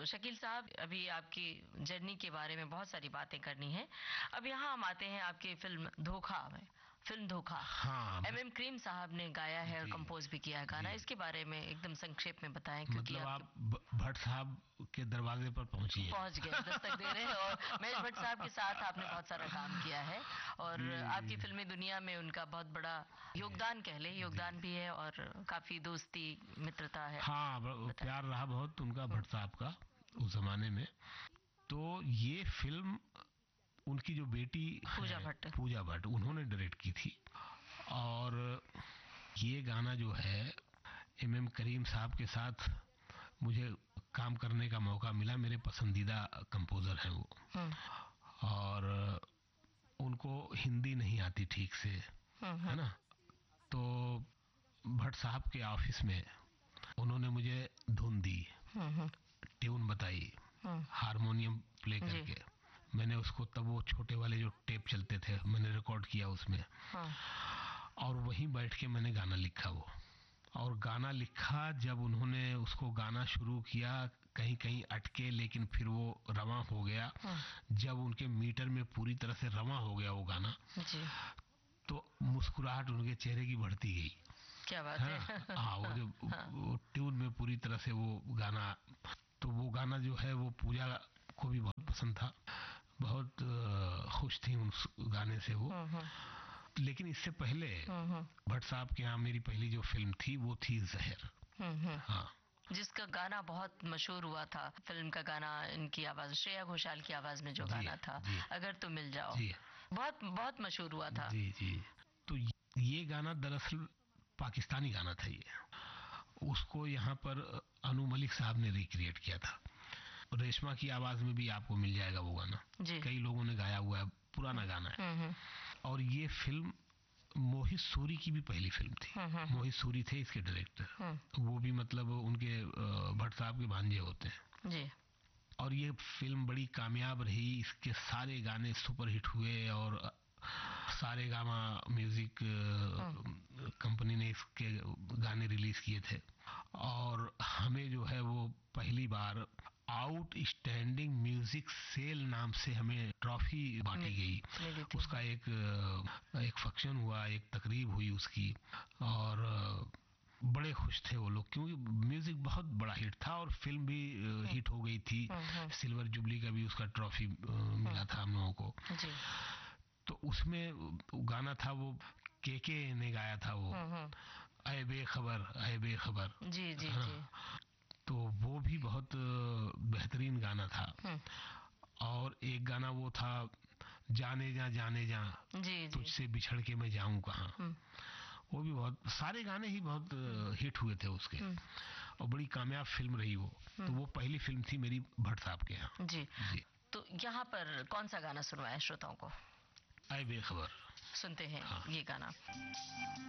शकील साहब, अभी आपकी जर्नी के बारे में बहुत सारी बातें करनी है। अब यहाँ हम आते हैं आपकी फिल्म धोखा में। फिल्म धोखा, हाँ, MM क्रीम साहब ने गाया है और कंपोज भी किया है गाना। इसके बारे में एकदम संक्षेप में बताएं, क्योंकि मतलब आप भट्ट साहब के दरवाजे पर पहुंच गए, दस्तक दे रहे हैं। और महेश भट्ट साहब के साथ आपने बहुत सारा काम किया है और आपकी फिल्मी दुनिया में उनका बहुत बड़ा योगदान, कह ले योगदान भी है और काफी दोस्ती मित्रता है। हाँ, प्यार रहा बहुत उनका भट्ट साहब का उस जमाने में। तो ये फिल्म उनकी जो बेटी पूजा भट्ट उन्होंने डायरेक्ट की थी। और ये गाना जो है MM करीम साहब के साथ मुझे काम करने का मौका मिला। मेरे पसंदीदा कंपोजर हैं वो, और उनको हिंदी नहीं आती ठीक से, है ना। तो भट्ट साहब के ऑफिस में उन्होंने मुझे धुन दी, ट्यून बताई, हारमोनियम प्ले करके। मैंने उसको, तब वो छोटे वाले जो टेप चलते थे, मैंने रिकॉर्ड किया उसमें। और वहीं बैठ के मैंने गाना लिखा वो। और गाना लिखा, जब उन्होंने उसको गाना शुरू किया, कहीं कहीं अटके, लेकिन फिर वो रवां हो गया। जब उनके मीटर में पूरी तरह से रवां हो गया वो गाना, तो मुस्कुराहट उनके चेहरे की बढ़ती गई। क्या बात है। हाँ, वो जो वो ट्यून में पूरी तरह से वो गाना, तो वो गाना जो है वो पूजा को भी बहुत पसंद था, बहुत खुश थी उस गाने से वो। लेकिन इससे पहले भट्ट साहब के यहाँ मेरी पहली जो फिल्म थी वो थी जहर, हाँ, जिसका गाना बहुत मशहूर हुआ था। फिल्म का गाना, इनकी आवाज, श्रेया घोषाल की आवाज में जो गाना था, अगर तुम मिल जाओ, बहुत बहुत मशहूर हुआ था। जी जी। तो ये गाना दरअसल पाकिस्तानी गाना था ये। उसको यहाँ पर अनु मलिक साहब ने रिक्रिएट किया था। रेशमा की आवाज में भी आपको मिल जाएगा वो गाना, कई लोगों ने गाया हुआ है, पुराना गाना है। और ये फिल्म मोहित सूरी की भी पहली फिल्म थी। मोहित सूरी थे इसके डायरेक्टर, वो भी मतलब उनके भट्ट साहब के भांजे होते हैं जी। और ये फिल्म बड़ी कामयाब रही, इसके सारे गाने सुपरहिट हुए और सारेगामा म्यूजिक कंपनी ने इसके गाने रिलीज किए थे। और हमें जो है वो पहली बार आउटस्टैंडिंग म्यूजिक सेल नाम से हमें ट्रॉफी बांटी गई। उसका एक फंक्शन हुआ, एक तकरीब हुई उसकी, और बड़े खुश थे वो लोग, क्योंकि म्यूजिक बहुत बड़ा हिट था और फिल्म भी हिट हो गई थी। सिल्वर जुबली का भी उसका ट्रॉफी मिला था हम लोगों को। तो उसमें गाना था वो के ने गाया था वो, ऐ बेखबर ऐ बेखबर, जी जी जी। तो वो भी बहुत बेहतरीन गाना था। और एक गाना वो था जाने जा तुझसे बिछड़ के मैं जाऊं कहाँ, वो भी बहुत, सारे गाने ही बहुत हिट हुए थे उसके, और बड़ी कामयाब फिल्म रही वो। तो वो पहली फिल्म थी मेरी भट्ट साहब के यहाँ जी। तो यहाँ पर कौन सा गाना सुनवाया श्रोताओं को? ऐ बेखबर सुनते हैं। हाँ। ये गाना